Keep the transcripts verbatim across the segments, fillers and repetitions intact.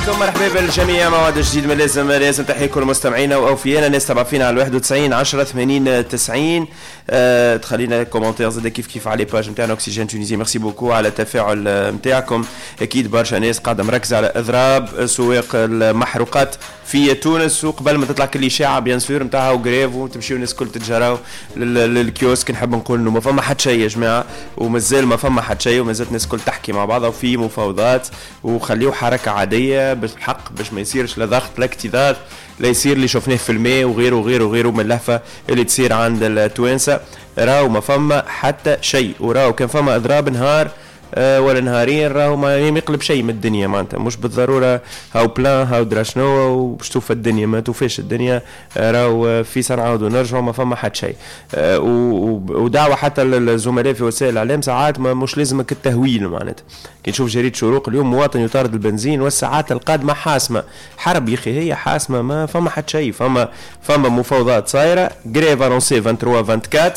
بكم، مرحبا بالجميع. موعد جديد من لازم لازم تحية كل مستمعينا واوفيانا. الناس تبع فينا على واحد وتسعين عشرة ثمانين تسعين. أه تخلينا كومنتير زاد كيف كيف على باج نتاعنا اوكسيجين تونيزي. ميرسي بوكو على التفاعل نتاعكم. اكيد برشا ناس قاعده مركزه على اضراب سواق المحروقات في تونس، وقبل ما تطلع كل اشاعه بيان سور نتاعها وغريف وتمشيو الناس الكل تتجراو للكيوسك. نحب نقول انه ما فما حد شيء يا جماعه، ومازال ما فما حد شيء، ومازالت الناس الكل تحكي مع بعضها وفي مفاوضات، وخليو حركه عاديه بالحق باش ما يصيرش لا ضغط لا اكتظاظ، لا يصير اللي شفناه في الماء وغيره وغيره وغيره من اللهفه اللي تصير عند التوانسه. راهو ما فما حتى شيء، وراهو كان فما اضراب نهار أه ولا نهارين راهو ما يقلب شيء من الدنيا، معناتها مش بالضروره هاو بلان هاو دراشنو وباش توفى الدنيا، ما توفاش الدنيا. راهو في سنعاودوا نرجعوا ما فما حد شيء. أه ودعوه حتى الزملاء في وسائل الاعلام ساعات ما مش لازمك التهويل، معناتها كي نشوف جريده شروق اليوم مواطن يطارد البنزين والساعات القادمه حاسمه. حرب يا اخي هي حاسمه، ما فما حد شيء، فما فما مفاوضات صايره. غريف انونسي ثلاثة وعشرين أربعة وعشرين.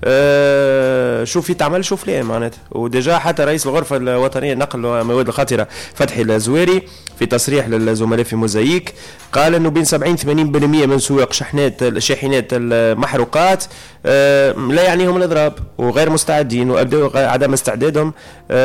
أه شوف في تعمل شوف ليه معناتها. وديجا حتى رئيس الغرفه الوطنيه لنقل المواد الخطره فتحي الزويري في تصريح للزملاء في موزايك قال انه بين سبعين ثمانين بالمئة من سواق شحنات شاحنات المحروقات أه لا يعنيهم الاضراب وغير مستعدين، وابداوا عدم استعدادهم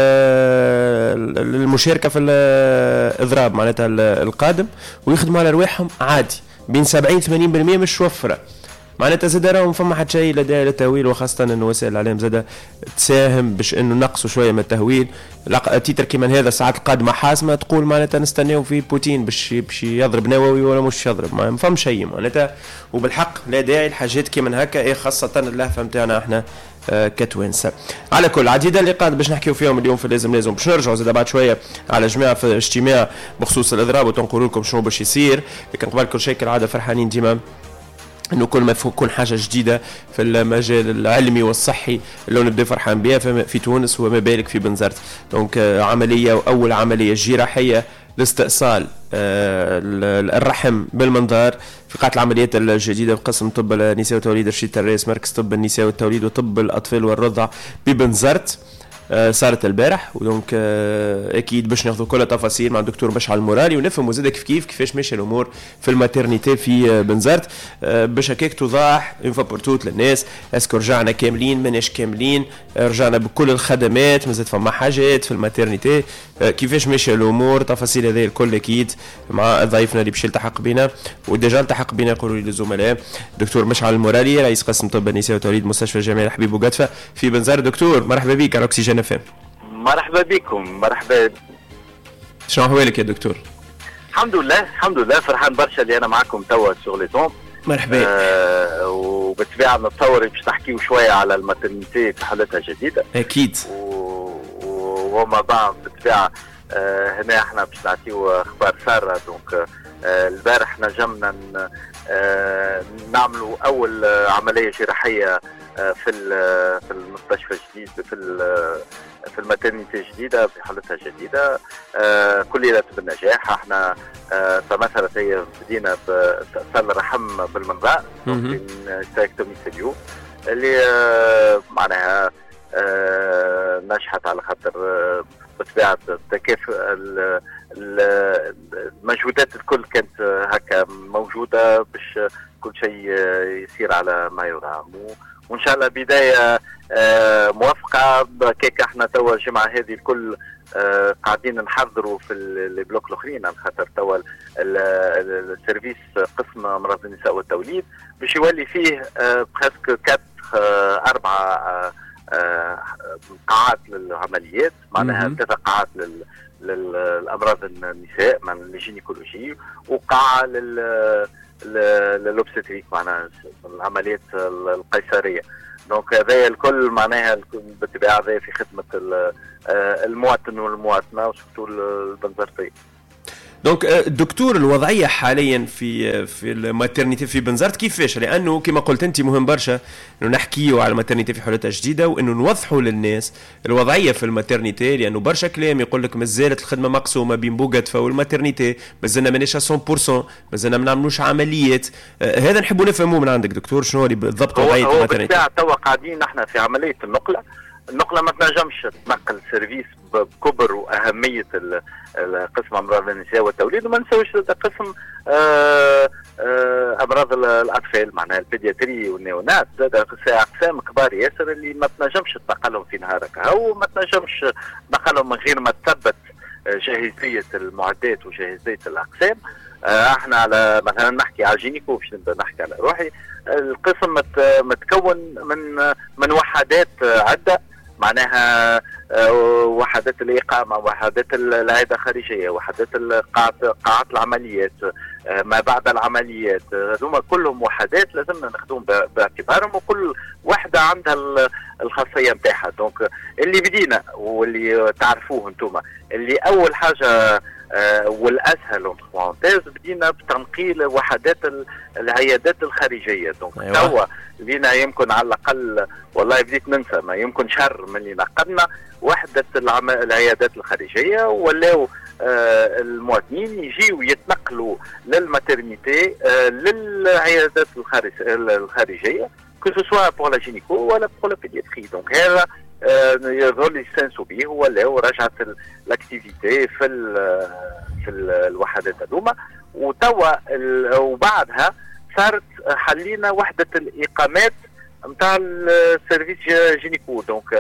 أه للمشاركه في الاضراب معناتها القادم، ويخدموا على رواحهم عادي. بين سبعين ثمانين بالمئة مش وفره معناتها. زاد راهم فما حد شيء لا داعي للتهويل، وخاصه انه وسائل الاعلام زاد تساهم باش انه نقصوا شويه من التهويل. تيتر كيما هذا الساعات القادمه حاسمه تقول معناتها نستناو في بوتين باش باش يضرب نووي ولا مش يضرب، ما فهم شيء معناتها. وبالحق لا داعي الحاجات كيما هكا، ايه خاصه اللهفه نتاعنا احنا آه كتوانسه. على كل عديده اللقاءات باش نحكيو فيهم اليوم في لازم لازم، باش نرجعوا زاد بعد شويه على جماعه في اجتماع بخصوص الاضراب وتنقول لكم شنو باش يصير. لكن قبل كل شيء كالعاده فرحانين ديما انه كل ما يكون حاجه جديده في المجال العلمي والصحي اللي نبدا فرحان بها في تونس، وما بالك في بنزرت. دونك عمليه واول عمليه جراحيه لاستئصال الرحم بالمنظار في قاعه العمليات الجديده في قسم طب النساء والتوليد رشيد الرئيس مركز طب النساء والتوليد وطب الاطفال والرضع ببنزرت. صارت البارح، ودونك اكيد باش ناخذ كل التفاصيل مع الدكتور مشعل المورالي ونفهموا زاد كيف كيف كيفاش ماشيه الامور في الماتيرنيتي في بنزرت، باش هكاك توضح انفا بورتوت للناس. اسكو رجعنا كاملين ماناش كاملين، رجعنا بكل الخدمات، مازال فما حاجات في الماتيرنيتي، كيفاش ماشيه الامور. تفاصيل هذه الكل اكيد مع ضيفنا اللي باش يلتحق بنا، وديجا التحق بنا يقولوا لي الزملاء دكتور مشعل المورالي رئيس قسم طب النساء وتوليد مستشفى جامعي حبيب بوقتفه في بنزرت. دكتور مرحبا بك على اوكسيجين اف ام. مرحبا بكم. مرحبا. شنو احوالك يا دكتور؟ الحمد لله الحمد لله، فرحان برشا اللي انا معكم توا شغلتهم. مرحبا. آه وبالطبيعه نتصور باش نحكيو شويه على الماترنيتي في حالتها جديده اكيد، وما بعد بالطبيعه آه هنا احنا باش نعطيو اخبار ساره. دونك آه البارح نجمنا آه نعملوا اول آه عمليه جراحيه آه في في المستشفى الجديد في في الماترنيتي الجديده في حالتها جديده آه كلية بالنجاح. احنا آه فمثلا هي بدينا باستئصال الرحم بالمنظار في ستاكتومي سيليو اللي آه معناها آه نجحت على خاطر آه بطبيعه التكافؤ المجهودات الكل كانت هكا موجوده باش كل شيء يصير على ما يرام، وان شاء الله بدايه موفقه. كيك احنا توا الجمعه هذه الكل قاعدين نحضروا في البلوك الاخرين على خاطر توا السيرفيس قسم امراض النساء والتوليد باش يولي فيه بريسك كات اربعه قاعات للعمليات، معناها ثلاث قاعات لل للامراض النساء من الجينيكولوجي، وقاعه لل للوبستريك معناها العمليات القيصريه. دونك هذا الكل معناها بالطبيعه هذا في خدمه المواطن والمواطنه وسورتو البنزرتي. دونك دكتور الوضعيه حاليا في في الماترنيتي في بنزرت كيفاش؟ لانه كما قلت انت مهم برشا انه نحكيوا على الماترنيتي في حالتها جديده، وانه نوضحوا للناس الوضعيه في الماترنيتي، لانه برشا كلام يقول لك مازالت الخدمه مقسومه بين بوقتفه والماترنيتي، مازلنا ماناش مية بالمية، مازلنا ما نعملوش عمليات. آه هذا نحبوا نفهموه من عندك دكتور، شنو اللي بالضبط وضعيه الماترنيتي؟ هو بالفعل توا قاعدين احنا في عمليه النقله النقله ما تنجمش تنقل سيرفيس بكبر واهميه قسم امراض النساء والتوليد، وما نساوش قسم آه آه امراض الاطفال معناها البيدياتري والنيونات، زاد اقسام كبار ياسر اللي ما تنجمش تنقلهم في نهارك هاو، وما تنجمش تنقلهم من غير ما تثبت جاهزيه المعدات وجاهزيه الاقسام. آه احنا على مثلا نحكي على جينيكو، باش نبدا نحكي على روحي، القسم متكون من من وحدات عده، معناها وحدات الإقامة، وحدات العيادة الخارجية، وحدات قاعات العمليات، ما بعد العمليات، هذوما كلهم وحدات لازمنا ناخذهم باعتبارهم، وكل وحدة عندها الخاصية نتاعها. دونك اللي بدينا واللي تعرفوه انتم، اللي أول حاجة آه والاسهل ومونتاز بدينا بتنقيل وحدات العيادات الخارجيه. دونك أيوة. توا لينا يمكن على الاقل، والله بديت ننسى، ما يمكن شهر من اللي نقلنا وحده العيادات الخارجيه، ولاو آه المواطنين يجيوا يتنقلوا للماترنيتي آه للعيادات الخارج الخارجيه، كو سوا بور لا جينيكو ولا بور لا بيدياتري. دونك هذا يظل يستانسوا به، ولا رجعت الاكتيفيتي في ال في ال الوحدات هذوما. وتوا وبعدها صارت حلينا وحده الاقامات نتاع السيرفيس جينيكو. دونك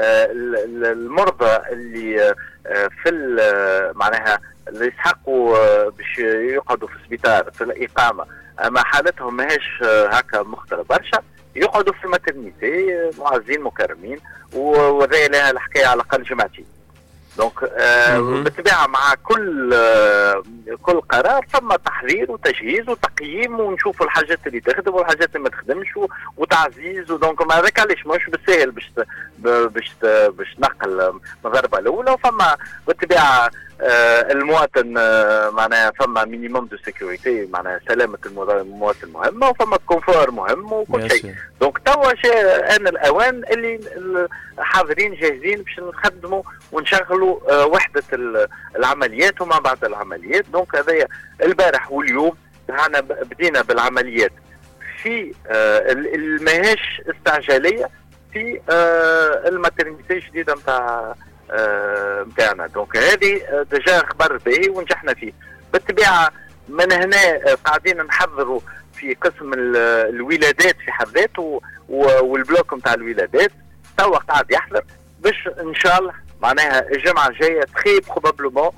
المرضى اللي في معناها اللي يسحقوا باش يقعدوا في السبيطار في الاقامه، اما حالتهم ماهيش هكا مختلفه برشا، يقعدوا في الماترنيتي معزين مكرمين، وهذا لها الحكايه على الاقل جمعتين. دونك آه بالطبيعه مع كل آه كل قرار ثم تحضير وتجهيز وتقييم، ونشوفوا الحاجات اللي تخدم والحاجات اللي ما تخدمش، وتعزيز. ودونك ما هذاك علاش مش بالسهل باش باش باش نقل من ضربه الاولى. وفما بالطبيعه آه المواطن آه معناها فما مينيموم دو سيكوريتي، معناها سلامه المواطن مهمه، وفما كونفور مهم وكل شيء. دونك توا جاء ان الاوان اللي حاضرين جاهزين باش نخدموا ونشغلوا آه وحده العمليات وما بعد العمليات. دونك هذايا البارح واليوم احنا بدينا بالعمليات في آه الماهيش استعجاليه في آه الماترنيتي الجديده نتاع نتاعنا. آه دونك هذه ديجا خبر باهي ونجحنا فيه. بالطبيعه من هنا قاعدين نحضروا في قسم الولادات في حد ذاته، والبلوك نتاع الولادات توا قاعد يحضر باش ان شاء الله معناها الجمعه الجايه تخي بروبابلومون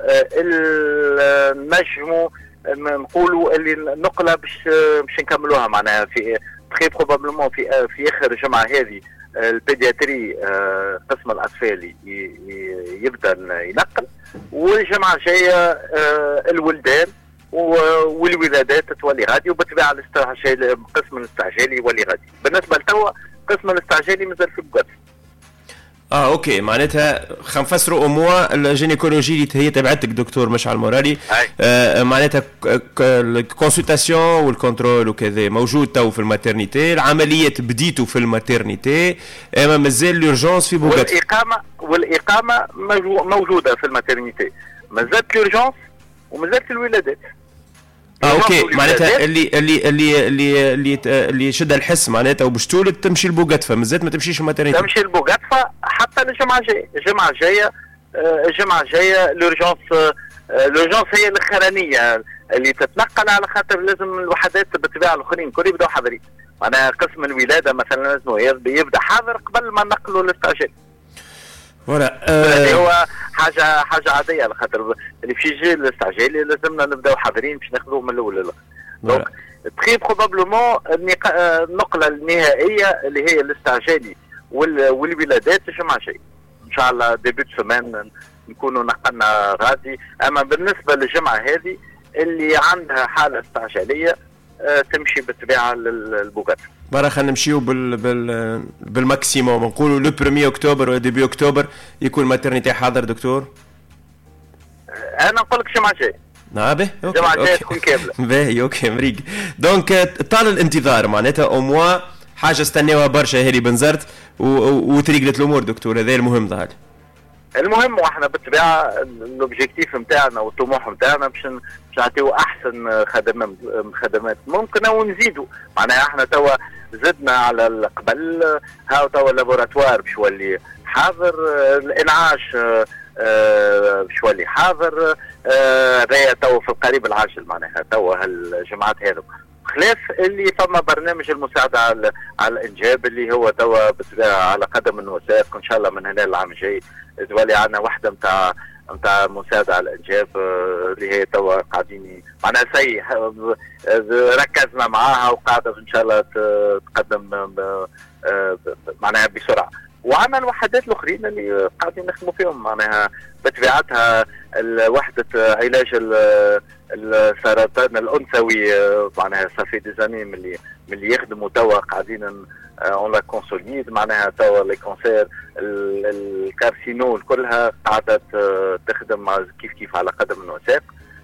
نجموا نقولوا اللي النقله باش باش نكملوها معناها في تخي بروبابلومون في في اخر الجمعه هذه. البيدياتري قسم الاطفال يبدا ينقل، والجمعه الجايه الولدان والولادات تولي غادي، وبالطبيعه الاستعجال قسم الاستعجالي يولي غادي. بالنسبه لتوا قسم الاستعجالي مازال في بقات. اه اوكي، معناتها خلينا نفسروا اموا الجينيكولوجي اللي هي تبعتك دكتور مشعل مرادي، آه معناتها الكونسلتاسيون والكنترول وكذا موجود تو في الماترنيتي، العمليات بديتوا في الماترنيتي، اما مازال لورجونس في بوغات. والاقامه والاقامه موجوده في الماترنيتي، مازالت لورجونس ومازالت الولادات. اه اوكي، معناتها اللي اللي اللي اللي اللي, اللي شد الحس معناتها وباش تولد تمشي لبوغاتفا، مازالت ما تمشيش الماترنيتي. تمشي لبوغاتفا حتى الجمعه الجايه. الجمعه الجايه الجمعه الجايه لورجونس لورجونس هي الاخرانيه اللي تتنقل، على خاطر لازم الوحدات بالطبيعه الاخرين كل يبداو حاضرين. معناها قسم الولاده مثلا لازم يبدا حاضر قبل ما نقلوا للاستعجال. فوالا أه هو حاجه حاجه عاديه، على خاطر اللي في يجي الاستعجالي لازمنا نبداو حاضرين باش ناخذوه من الاول للاخر. دونك تخي بروبابلومون النقله النهائيه اللي هي الاستعجالي والولادات الجمعه الجايه ان شاء الله ديبيوت سمان نكونوا نقلنا غادي. اما بالنسبه للجمعه هذه اللي عندها حاله استعجاليه أه تمشي بالطبيعه للبوغات. برا خلينا نمشيو بال بال بالماكسيموم، نقولوا لو واحد اكتوبر ولا ديبي اكتوبر يكون ماترنيتي حاضر دكتور. انا نقول لك الجمعه الجايه. نعم باهي اوكي الجمعه الجايه تكون كامله. باهي اوكي مريق. دونك طال الانتظار معناتها او موا حاجه استناوها برشا هذه بنزرت وتريقلت الامور دكتور، هذا المهم ظهر. المهم واحنا بالطبيعه الاوبجيكتيف نتاعنا والطموح نتاعنا باش نعطيو احسن خدمات خدمات ممكنه ونزيدوا. معناها احنا توا زدنا على القبل، هاو توا اللابوراتوار باش يولي حاضر، الانعاش باش يولي حاضر، هذايا توا في القريب العاجل. معناها توا هالجماعات هذو خلاف اللي فما برنامج المساعده على على الانجاب اللي هو توا بالطبيعه على قدم وساق. ان شاء الله من هنا العام الجاي تولي عندنا وحده نتاع نتاع مساعده على الانجاب اللي هي توا قاعدين معناها سي ركزنا معاها وقاعده ان شاء الله تقدم معناها بسرعه. وعندنا الوحدات الاخرين اللي قاعدين نخدموا فيهم معناها بطبيعتها وحده علاج السرطان الانثوي معناها صافي دي زاني من اللي من اللي يخدموا توا قاعدين اون لا كونسوليد. معناها توا لي كونسير الكارسينول كلها قاعده تخدم كيف كيف على قدم وساق.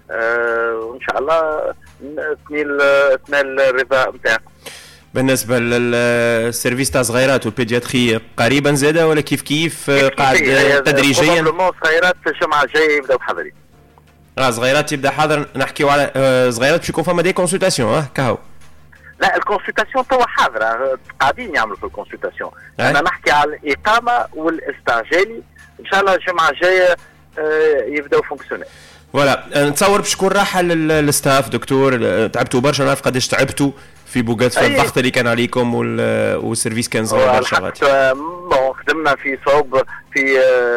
وان شاء الله تنال تنال الرضا نتاعكم. بالنسبه للسيرفيس تاع صغيرات والبيدياتري قريبا زاده ولا كيف كيف قاعد تدريجيا؟ صغيرات الجمعه الجايه يبداو حاضرين. اه صغيرات يبدا حاضر. نحكيو على آه صغيرات باش يكون فما دي كونسلطاسيون اه كهو. لا الكونسلطاسيون توا حاضره قاعدين يعملوا في الكونسلطاسيون. انا نحكي على الاقامه والاستعجالي ان شاء الله الجمعه الجايه آه يبداو فونكسيونير. فوالا نتصور باش تكون راحه للستاف دكتور. تعبتوا برشا، نعرف قداش تعبتوا في بوغاتفا، الضغط اللي كان عليكم والسيرفيس كان صغير برشا. بون خدمنا في صوب في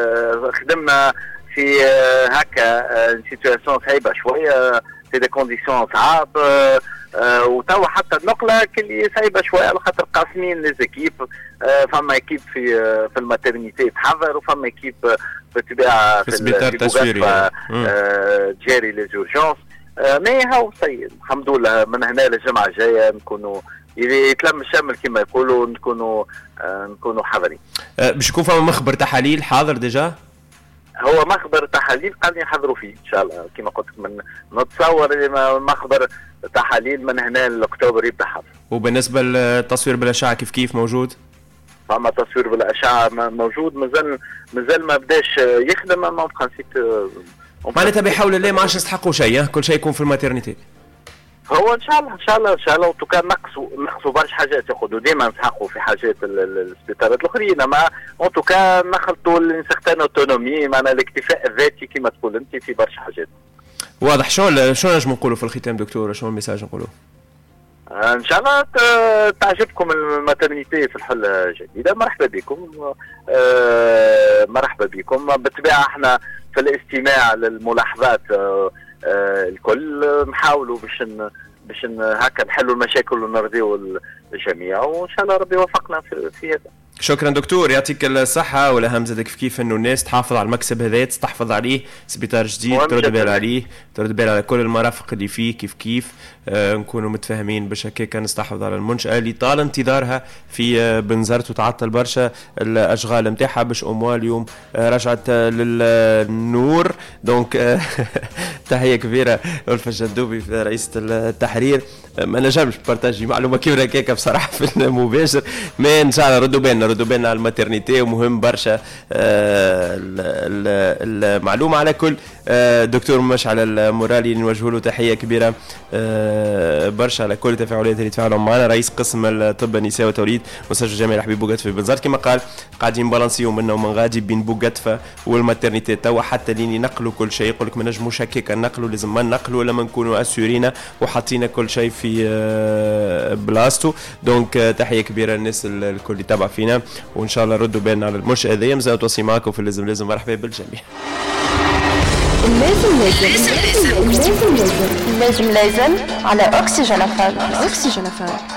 خدمنا في هكا سيتواسيون صعيبه شويه في دي كونديسيون صعاب، وتوا حتى النقله كلي صعيبه شويه على خاطر قاسمين لي زيكيب. فما ايكيب في في الماترنيتي تحضر وفما ايكيب بالطبيعه في السبيطار التسويري جاري لي زورجونس. مي هاو سيد الحمد لله من هنا للجمعه الجايه نكونوا يتلم الشمل كما يقولوا نكونوا نكونوا حاضرين. باش يكون فما مخبر تحاليل حاضر ديجا؟ هو مخبر تحاليل قال يحضروا فيه ان شاء الله كما قلت لك. من نتصور مخبر تحاليل من هنا لاكتوبر يبدا حاضر. وبالنسبه للتصوير بالاشعه كيف كيف موجود؟ فما تصوير بالاشعه موجود، مازال مازال ما بداش يخدم. ما برانسيب معناتها بحول الله ما عادش نستحقوا شيء، كل شيء يكون في الماتيرنيتي. هو ان شاء الله ان شاء الله ان شاء الله تو كان نقصوا نقصوا برشا حاجات ياخذوا ديما نسحقوا في حاجات السبيطارات الاخرين، اما ان تو كان نخلطوا لسيغتان اوتونومي معنا الاكتفاء الذاتي كما تقول انت في برشا حاجات. واضح. شنو شنو نجم نقولوا في الختام دكتور؟ شنو الميساج نقولوا؟ ان شاء الله تعجبكم الماترنيتي في الحل جديده. مرحبا بكم مرحبا بكم. بالطبيعه احنا في الاستماع للملاحظات الكل نحاولوا باش باش هكا نحلوا المشاكل ونرضيوا الجميع، وان شاء الله ربي يوفقنا في, في هذا. شكرا دكتور، يعطيك الصحة. والأهم زادك كيف إنه الناس تحافظ على المكسب هذا، تستحفظ عليه، سبيطار جديد ترد بال عليه، ترد بال على كل المرافق اللي فيه كيف كيف آه نكونوا متفاهمين باش هكاك نستحفظ على المنشأة اللي طال انتظارها في آه بنزرت وتعطل برشا الأشغال نتاعها باش أموال اليوم آه رجعت آه للنور. دونك آه تحية كبيرة ألفة الجندوبي في رئيسة التحرير. آه ما نجمش بارتاجي معلومة كيف هكاك بصراحة في المباشر، ما إن شاء الله ردوا بالنا ردوا بالنا على الماتيرنيتي. ومهم برشا آه المعلومة على كل آه دكتور مشعل المورالي نوجه له تحية كبيرة آه برشا على كل التفاعلات اللي تفاعلوا معنا. رئيس قسم الطب النساء والتوليد مستشفى جامعي حبيب بوغاتفا في بنزرت كما قال قاعدين بالانسيو منا ومن غادي بين بوغاتفا والماتيرنيتي توا حتى لين ينقلوا كل شيء. يقول لك ما نجموش هكاك نقلوا، لازم ما نقلوا ولا ما نكونوا اسورينا وحاطين كل شيء في آه بلاصتو. دونك آه تحية كبيرة للناس الكل اللي تابع فينا، وان شاء الله ردوا بالنا على المنشأة هذه. مازال توصي معكم في اللازم لازم. مرحبا بالجميع. لازم لازم لازم لازم لازم لازم على أكسجين أفهم. أكسجين أفهم.